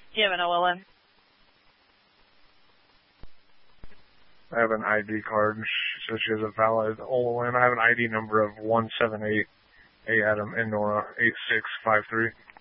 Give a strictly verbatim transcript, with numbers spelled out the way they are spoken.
Do you have an O L N? I have an I D card. She says she has a valid O L N. I have an I D number of one seven eight A Adam and Nora eight six five three.